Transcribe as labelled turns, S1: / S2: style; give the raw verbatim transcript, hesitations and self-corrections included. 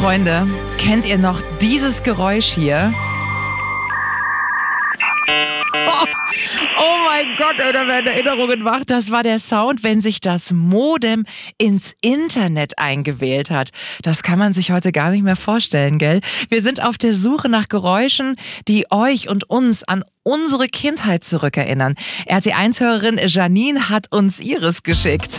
S1: Freunde, kennt ihr noch dieses Geräusch hier? Oh, oh mein Gott, da werden Erinnerungen wach. Das war der Sound, wenn sich das Modem ins Internet eingewählt hat. Das kann man sich heute gar nicht mehr vorstellen, gell? Wir sind auf der Suche nach Geräuschen, die euch und uns an unsere Kindheit zurückerinnern. R T eins Hörerin Janine hat uns ihres geschickt.